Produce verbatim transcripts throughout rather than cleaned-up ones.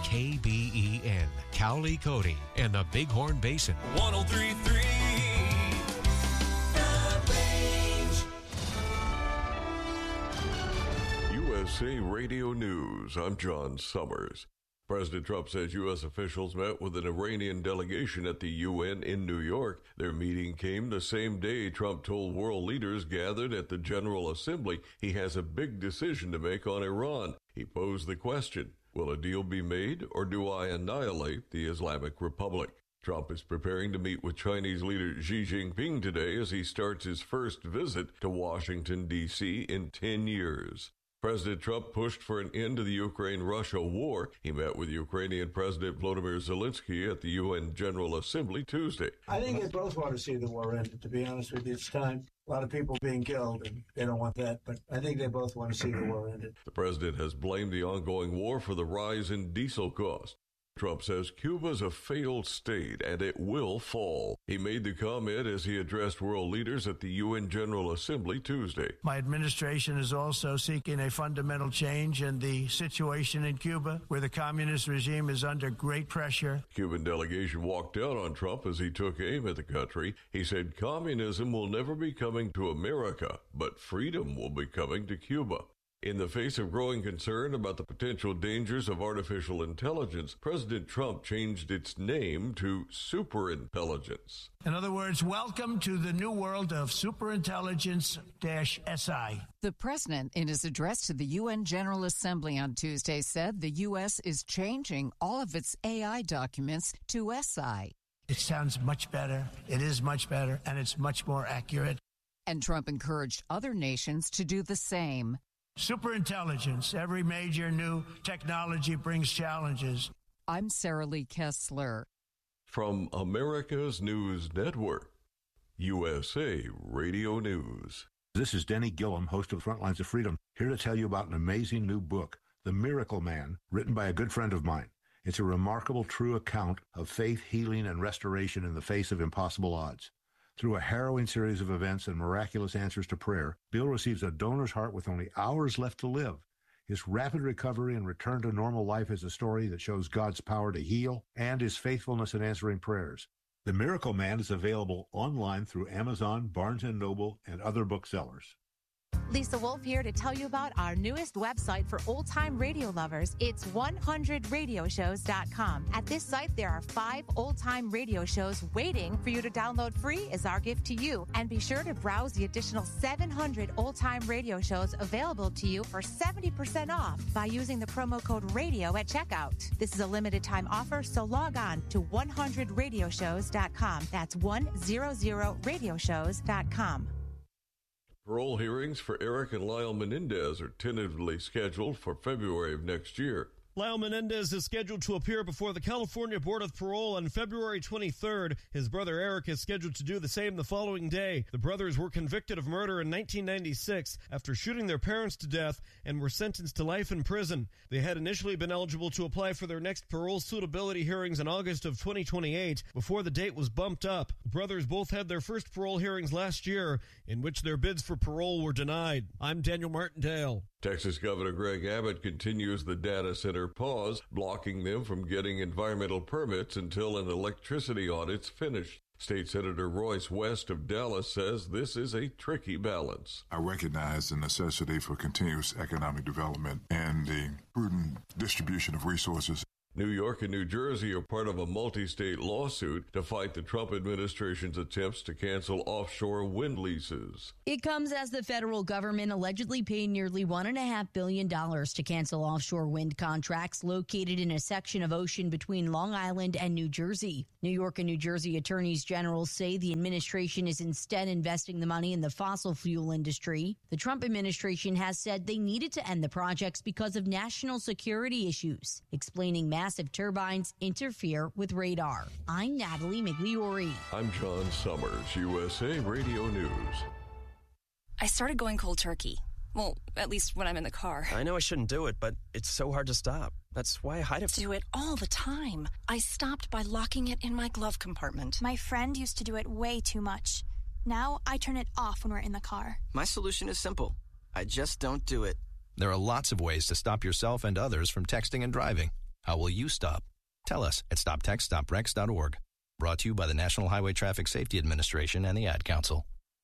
K B E N, Cowley, Cody, and the Bighorn Basin. one oh three point three U S A Radio News. I'm John Summers. President Trump says U S officials met with an Iranian delegation at the U N in New York. Their meeting came the same day Trump told world leaders gathered at the General Assembly he has a big decision to make on Iran. He posed the question, will a deal be made or do I annihilate the Islamic Republic? Trump is preparing to meet with Chinese leader Xi Jinping today as he starts his first visit to Washington, D C in ten years. President Trump pushed for an end to the Ukraine-Russia war. He met with Ukrainian President Volodymyr Zelensky at the U N General Assembly Tuesday. I think they both want to see the war ended, to be honest with you. It's time. A lot of people being killed, and they don't want that. But I think they both want to see the war ended. The president has blamed the ongoing war for the rise in diesel costs. Trump says Cuba's a failed state and it will fall. He made the comment as he addressed world leaders at the U N General Assembly Tuesday. My administration is also seeking a fundamental change in the situation in Cuba, where the communist regime is under great pressure. Cuban delegation walked out on Trump as he took aim at the country. He said communism will never be coming to America, but freedom will be coming to Cuba. In the face of growing concern about the potential dangers of artificial intelligence, President Trump changed its name to superintelligence. In other words, welcome to the new world of superintelligence-S I. The president, in his address to the U N General Assembly on Tuesday, said the U S is changing all of its A I documents to S I. It sounds much better, it is much better, and it's much more accurate. And Trump encouraged other nations to do the same. Superintelligence. Every major new technology brings challenges. I'm Sarah Lee Kessler. From America's News Network, U S A Radio News. This is Denny Gillum, host of Frontlines of Freedom, here to tell you about an amazing new book, The Miracle Man, written by a good friend of mine. It's a remarkable, true account of faith, healing, and restoration in the face of impossible odds. Through a harrowing series of events and miraculous answers to prayer, Bill receives a donor's heart with only hours left to live. His rapid recovery and return to normal life is a story that shows God's power to heal and his faithfulness in answering prayers. The Miracle Man is available online through Amazon, Barnes and Noble, and other booksellers. Lisa Wolf here to tell you about our newest website for old-time radio lovers. It's one hundred radio shows dot com. At this site, there are five old-time radio shows waiting for you to download free as our gift to you. And be sure to browse the additional seven hundred old-time radio shows available to you for seventy percent off by using the promo code RADIO at checkout. This is a limited-time offer, so log on to one hundred radio shows dot com. That's one hundred radio shows dot com. Parole hearings for Eric and Lyle Menendez are tentatively scheduled for February of next year. Lyle Menendez is scheduled to appear before the California Board of Parole on February twenty-third. His brother Eric is scheduled to do the same the following day. The brothers were convicted of murder in nineteen ninety-six after shooting their parents to death and were sentenced to life in prison. They had initially been eligible to apply for their next parole suitability hearings in August of twenty twenty-eight before the date was bumped up. The brothers both had their first parole hearings last year in which their bids for parole were denied. I'm Daniel Martindale. Texas Governor Greg Abbott continues the data center pause, blocking them from getting environmental permits until an electricity audit's finished. State Senator Royce West of Dallas says this is a tricky balance. I recognize the necessity for continuous economic development and the prudent distribution of resources. New York and New Jersey are part of a multi-state lawsuit to fight the Trump administration's attempts to cancel offshore wind leases. It comes as the federal government allegedly paid nearly one point five billion dollars to cancel offshore wind contracts located in a section of ocean between Long Island and New Jersey. New York and New Jersey attorneys general say the administration is instead investing the money in the fossil fuel industry. The Trump administration has said they needed to end the projects because of national security issues, explaining massive turbines interfere with radar. I'm Natalie Migliori. I'm John Summers, U S A Radio News. I started going cold turkey. Well, at least when I'm in the car. I know I shouldn't do it, but it's so hard to stop. That's why I hide it. Do it all the time. I stopped by locking it in my glove compartment. My friend used to do it way too much. Now I turn it off when we're in the car. My solution is simple. I just don't do it. There are lots of ways to stop yourself and others from texting and driving. How will you stop? Tell us at stop text stop wrecks dot org. Brought to you by the National Highway Traffic Safety Administration and the Ad Council.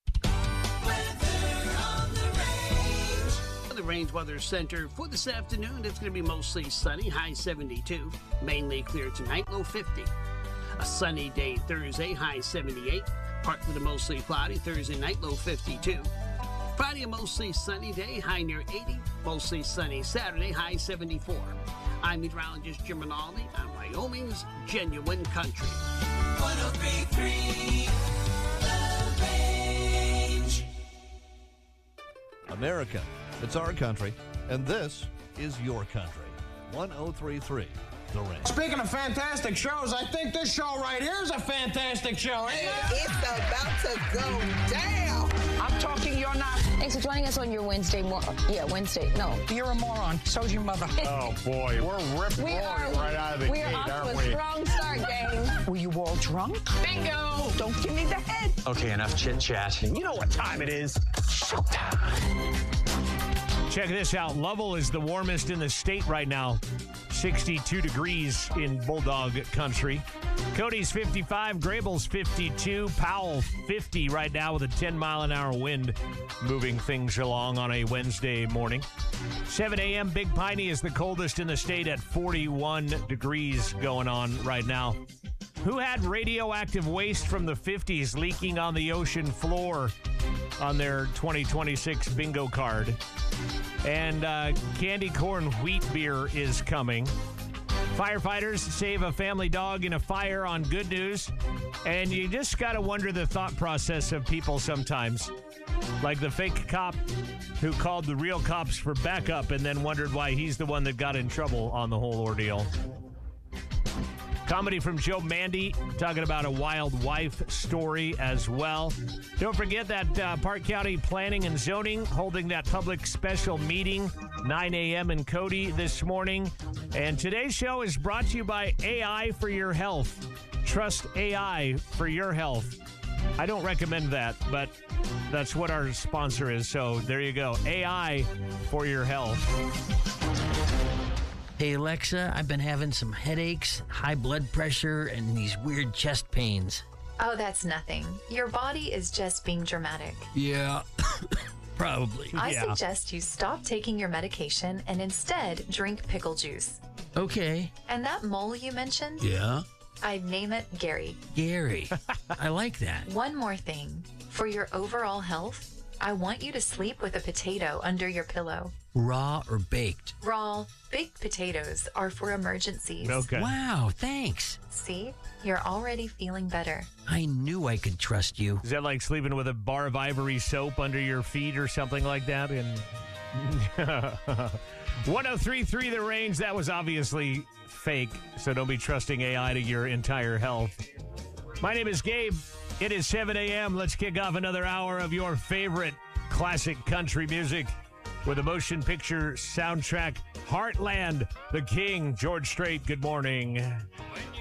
The Range Weather Center for this afternoon, it's going to be mostly sunny, high seventy-two. Mainly clear tonight, low fifty. A sunny day Thursday, high seventy-eight. Partly to mostly cloudy Thursday night, low fifty-two. Friday, a mostly sunny day, high near eighty. Mostly sunny Saturday, high seventy-four. I'm meteorologist Jim Rinaldi on Wyoming's Genuine Country. one oh three point three The Range. America, it's our country, and this is your country. one oh three point three The Range. Speaking of fantastic shows, I think this show right here is a fantastic show. It's about to go down. I'm talking, you're not. Thanks for joining us on your Wednesday. Mo- yeah, Wednesday. No. You're a moron. So's your mother. Oh, boy. We're ripped we are, right out of the we gate, are off aren't to we? a strong start, gang. Were you all drunk? Bingo! Don't give me the head. Okay, enough chit-chat. You know what time it is. Showtime. Check this out. Lovell is the warmest in the state right now. sixty-two degrees in Bulldog Country. Cody's fifty-five, Grable's fifty-two, Powell fifty right now with a ten mile an hour wind moving things along on a Wednesday morning. seven a.m. Big Piney is the coldest in the state at forty-one degrees going on right now. Who had radioactive waste from the fifties leaking on the ocean floor on their twenty twenty-six bingo card? And uh, candy corn wheat beer is coming. Firefighters save a family dog in a fire on Good News. And you just got to wonder the thought process of people sometimes. Like the fake cop who called the real cops for backup and then wondered why he's the one that got in trouble on the whole ordeal. Comedy from Joe Mandy, talking about a wild wife story as well. Don't forget that uh, Park County Planning and Zoning holding that public special meeting, nine a.m. in Cody this morning. And today's show is brought to you by A I for Your Health. Trust A I for your health. I don't recommend that, but that's what our sponsor is. So there you go. A I for your health. Hey, Alexa, I've been having some headaches, high blood pressure, and these weird chest pains. Oh, that's nothing. Your body is just being dramatic. Yeah, probably. I yeah. suggest you stop taking your medication and instead drink pickle juice. Okay. And that mole you mentioned? Yeah? I'd name it Gary. Gary. I like that. One more thing. For your overall health, I want you to sleep with a potato under your pillow. Raw or baked? Raw. Baked potatoes are for emergencies. Okay. Wow, thanks. See? You're already feeling better. I knew I could trust you. Is that like sleeping with a bar of Ivory soap under your feet or something like that? And one oh three point three The Range, that was obviously fake, so don't be trusting A I to your entire health. My name is Gabe. It is seven a.m. Let's kick off another hour of your favorite classic country music with a motion picture soundtrack, Heartland, The King, George Strait. Good morning.